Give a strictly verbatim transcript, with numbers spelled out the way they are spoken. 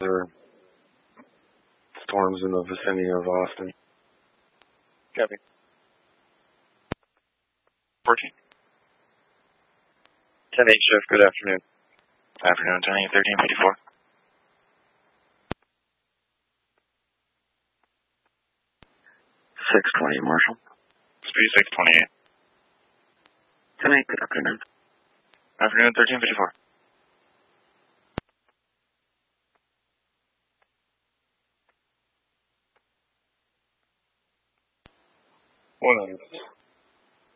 or storms in the vicinity of Austin. Copy. fourteen. ten eight shift, good afternoon. Afternoon, ten eight, thirteen fifty-four. six twenty, Marshall. Speed six twenty-eight. ten eight, good afternoon. Afternoon, thirteen fifty-four. One hundred.